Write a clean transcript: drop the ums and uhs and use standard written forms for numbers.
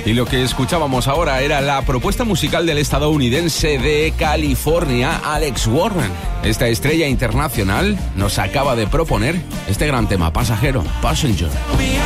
Y lo que escuchábamos ahora era la propuesta musical del estadounidense de California, Alex Warren. Esta estrella internacional nos acaba de proponer este gran tema, Passenger.